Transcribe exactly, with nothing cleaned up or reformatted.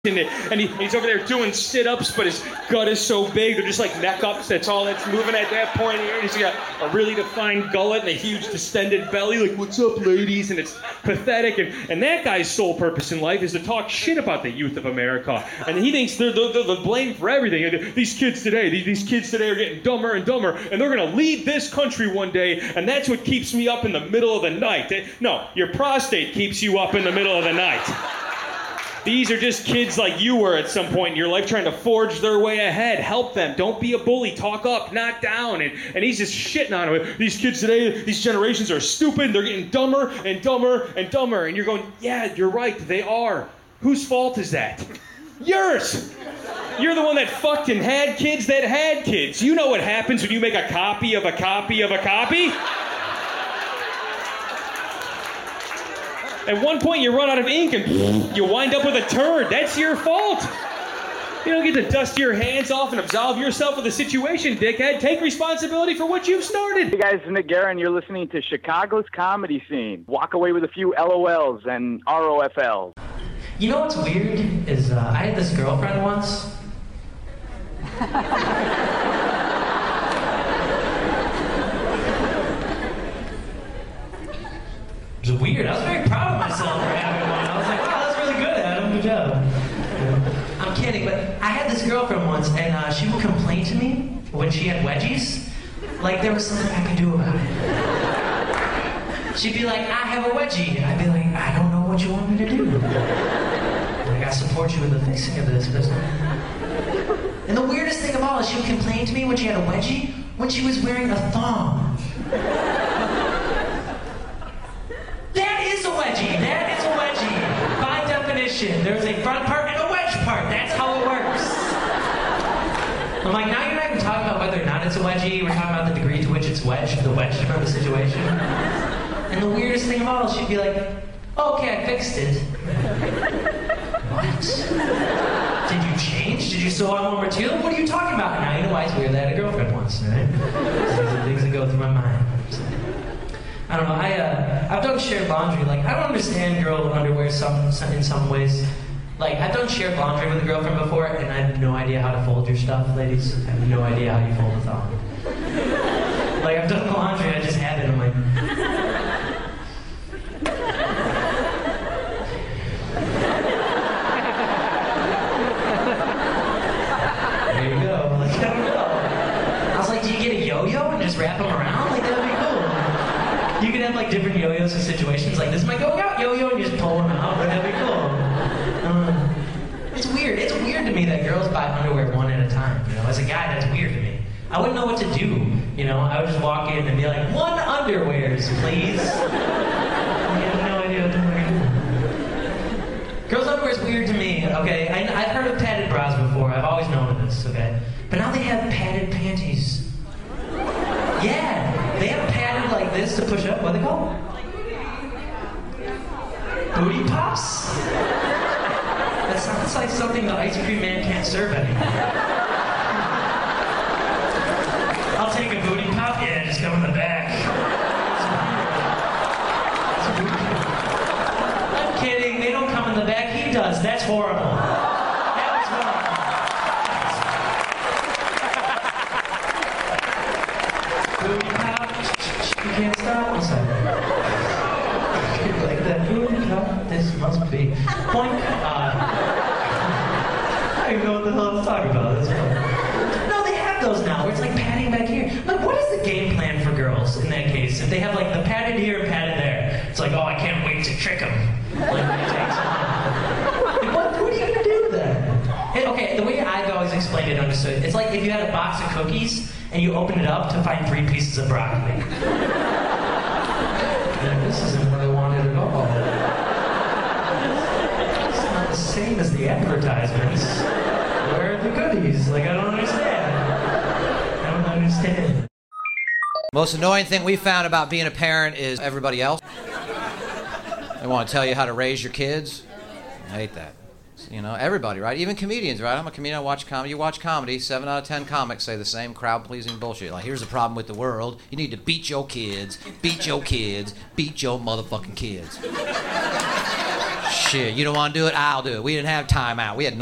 and he, he's over there doing sit-ups, but his gut is so big, they're just like neck-ups, that's all that's moving at that point here. He's got a really defined gullet and a huge distended belly, like, what's up, ladies? And it's pathetic. And, and that guy's sole purpose in life is to talk shit about the youth of America. And he thinks they're the, the, the blame for everything. And these kids today, these, these kids today are getting dumber and dumber, and they're going to lead this country one day, and that's what keeps me up in the middle of the night. No, your prostate keeps you up in the middle of the night. These are just kids like you were at some point in your life trying to forge their way ahead. Help them. Don't be a bully. Talk up, not down. And, and he's just shitting on them. These kids today, these generations are stupid. They're getting dumber and dumber and dumber. And you're going, yeah, you're right. They are. Whose fault is that? Yours. You're the one that fucked and had kids that had kids. You know what happens when you make a copy of a copy of a copy? At one point, you run out of ink and you wind up with a turd. That's your fault. You don't get to dust your hands off and absolve yourself of the situation, dickhead. Take responsibility for what you've started. Hey guys, it's Nick Guerra, and you're listening to Chicago's comedy scene. Walk away with a few L O Ls and R O F Ls. You know what's weird is uh, I had this girlfriend once. It was weird. I was very proud of myself for having one. I was like, wow, that's really good, Adam. Good job. I'm kidding, but I had this girlfriend once, and uh, she would complain to me when she had wedgies, like there was something I could do about it. She'd be like, I have a wedgie. I'd be like, I don't know what you want me to do. Like, I support you in the fixing of this, but... And the weirdest thing of all is she would complain to me when she had a wedgie when she was wearing a thong. That is a wedgie. That is a wedgie. By definition, there's a front part and a wedge part. That's how it works. I'm like, now you're not even talking about whether or not it's a wedgie. We're talking about the degree to which it's wedged, the wedge of the situation. And the weirdest thing of all is she'd be like, oh, okay, I fixed it. What? Did you change? Did you sew on more material? What are you talking about? Now you know why it's weird that I had a girlfriend once, right? These are things that go through my mind. So, I don't know, I, uh, I've done shared laundry. Like, I don't understand girl underwear some, some, in some ways. Like, I've done shared laundry with a girlfriend before, and I have no idea how to fold your stuff, ladies. I have no idea how you fold a thong. Like, I've done the laundry, I just had it, I'm like... There you go. Like, I don't know. I was like, do you get a yo-yo and just wrap them around? Like, that would be cool. You could have like different yo-yos in situations. Like, this is my go-out yo-yo, and you just pull them out. That'd be cool. Um, it's weird. It's weird to me that girls buy underwear one at a time. You know, as a guy, that's weird to me. I wouldn't know what to do. You know, I would just walk in and be like, one underwears, please. I have no idea what the fuck I'm doing. Girls' underwear is weird to me. Okay, I, I've heard of padded bras before. I've always known of this. Okay, but now they have padded panties. Yeah, they have padded like this to push up. What are they called? Booty pops? That sounds like something the ice cream man can't serve anymore. I'll take a booty pop. Yeah, just come in the back. I'm kidding. They don't come in the back. He does. That's horrible. That was horrible. Booty pop. You can't stop. What's that? Like that booty pop. This must be. Point. Uh, I don't even know what the hell I was talking about. That's fun. No, they have those now where it's like padding back here. Like, what is the game plan for girls in that case? If they have like the padded here and padded there, it's like, oh, I can't wait to trick them. Like, it takes time. Like, what, what are you gonna do then? Hey, okay, the way I've always explained it, understood, it's like if you had a box of cookies and you open it up to find three pieces of broccoli. And this isn't what I wanted at all. It's not the same as the advertisements. Where are the goodies? Like, I don't understand. I don't understand. Most annoying thing we found about being a parent is everybody else. They want to tell you how to raise your kids. I hate that. You know, everybody, right? Even comedians, right? I'm a comedian, I watch comedy. You watch comedy, seven out of ten comics say the same crowd-pleasing bullshit. Like, here's the problem with the world. You need to beat your kids, beat your kids, beat your motherfucking kids. Shit, you don't want to do it? I'll do it. We didn't have time out. We had